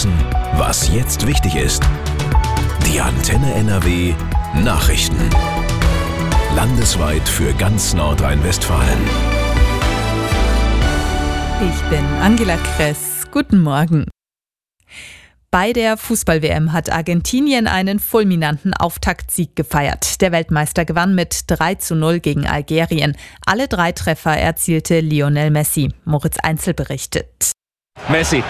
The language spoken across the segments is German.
wissen, was jetzt wichtig ist. Die Antenne NRW Nachrichten. Landesweit für ganz Nordrhein-Westfalen. Ich bin Angela Kress. Guten Morgen. Bei der Fußball-WM hat Argentinien einen fulminanten Auftaktsieg gefeiert. Der Weltmeister gewann mit 3:0 gegen Algerien. Alle 3 Treffer erzielte Lionel Messi. Moritz Einzel berichtet. Messi!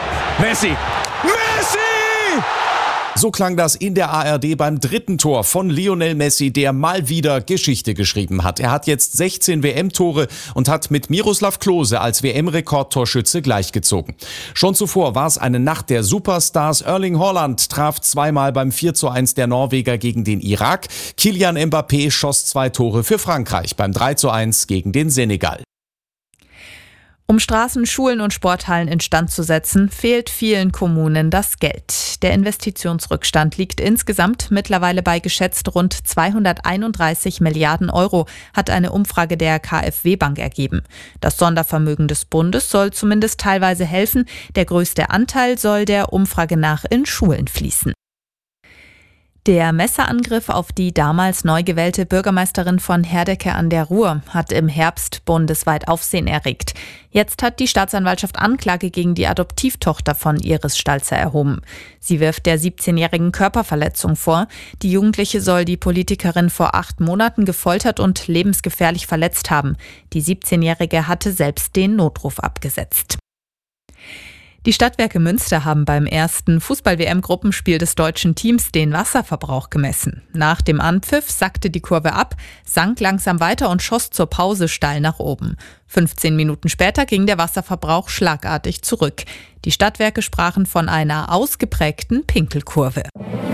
So klang das in der ARD beim 3. Tor von Lionel Messi, der mal wieder Geschichte geschrieben hat. Er hat jetzt 16 WM-Tore und hat mit Miroslav Klose als WM-Rekordtorschütze gleichgezogen. Schon zuvor war es eine Nacht der Superstars. Erling Haaland traf zweimal beim 4:1 der Norweger gegen den Irak. Kylian Mbappé schoss 2 Tore für Frankreich beim 3:1 gegen den Senegal. Um Straßen, Schulen und Sporthallen instand zu setzen, fehlt vielen Kommunen das Geld. Der Investitionsrückstand liegt insgesamt mittlerweile bei geschätzt rund 231 Milliarden Euro, hat eine Umfrage der KfW-Bank ergeben. Das Sondervermögen des Bundes soll zumindest teilweise helfen. Der größte Anteil soll der Umfrage nach in Schulen fließen. Der Messerangriff auf die damals neu gewählte Bürgermeisterin von Herdecke an der Ruhr hat im Herbst bundesweit Aufsehen erregt. Jetzt hat die Staatsanwaltschaft Anklage gegen die Adoptivtochter von Iris Stalzer erhoben. Sie wirft der 17-jährigen Körperverletzung vor. Die Jugendliche soll die Politikerin vor 8 Monaten gefoltert und lebensgefährlich verletzt haben. Die 17-jährige hatte selbst den Notruf abgesetzt. Die Stadtwerke Münster haben beim ersten Fußball-WM-Gruppenspiel des deutschen Teams den Wasserverbrauch gemessen. Nach dem Anpfiff sackte die Kurve ab, sank langsam weiter und schoss zur Pause steil nach oben. 15 Minuten später ging der Wasserverbrauch schlagartig zurück. Die Stadtwerke sprachen von einer ausgeprägten Pinkelkurve.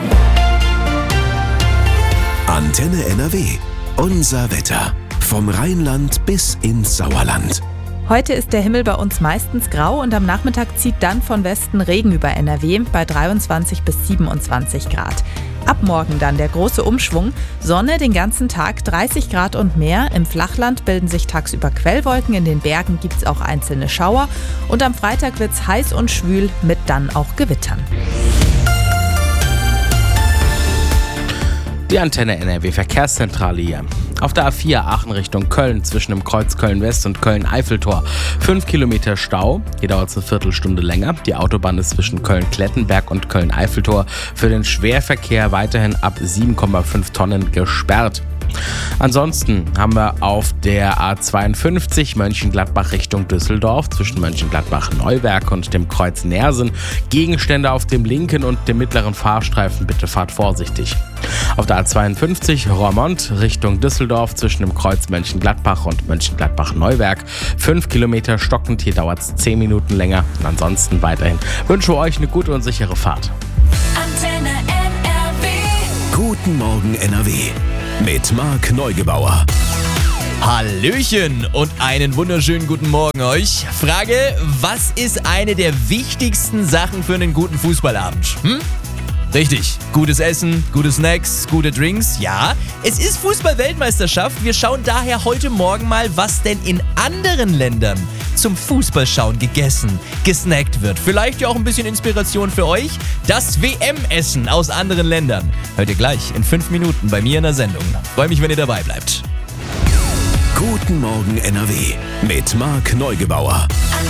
Antenne NRW. Unser Wetter. Vom Rheinland bis ins Sauerland. Heute ist der Himmel bei uns meistens grau und am Nachmittag zieht dann von Westen Regen über NRW bei 23 bis 27 Grad. Ab morgen dann der große Umschwung. Sonne den ganzen Tag, 30 Grad und mehr. Im Flachland bilden sich tagsüber Quellwolken, in den Bergen gibt es auch einzelne Schauer. Und am Freitag wird es heiß und schwül mit dann auch Gewittern. Die Antenne NRW Verkehrszentrale hier. Auf der A4 Aachen Richtung Köln zwischen dem Kreuz Köln-West und Köln-Eiffeltor 5 Kilometer Stau. Hier dauert es eine Viertelstunde länger. Die Autobahn ist zwischen Köln-Klettenberg und Köln-Eiffeltor für den Schwerverkehr weiterhin ab 7,5 Tonnen gesperrt. Ansonsten haben wir auf der A52 Mönchengladbach Richtung Düsseldorf zwischen Mönchengladbach-Neuwerk und dem Kreuz Nersen Gegenstände auf dem linken und dem mittleren Fahrstreifen. Bitte fahrt vorsichtig. Auf der A52 Roermond Richtung Düsseldorf zwischen dem Kreuz Mönchengladbach und Mönchengladbach-Neuwerk 5 Kilometer stockend. Hier dauert es 10 Minuten länger. Und ansonsten weiterhin wünsche euch eine gute und sichere Fahrt. Antenne NRW. Guten Morgen NRW. Mit Marc Neugebauer. Hallöchen und einen wunderschönen guten Morgen euch. Frage, was ist eine der wichtigsten Sachen für einen guten Fußballabend? Richtig, gutes Essen, gute Snacks, gute Drinks. Ja, es ist Fußball-Weltmeisterschaft. Wir schauen daher heute Morgen mal, was denn in anderen Ländern zum Fußballschauen gegessen, gesnackt wird. Vielleicht ja auch ein bisschen Inspiration für euch. Das WM-Essen aus anderen Ländern. Hört ihr gleich in 5 Minuten bei mir in der Sendung. Freue mich, wenn ihr dabei bleibt. Guten Morgen NRW mit Marc Neugebauer.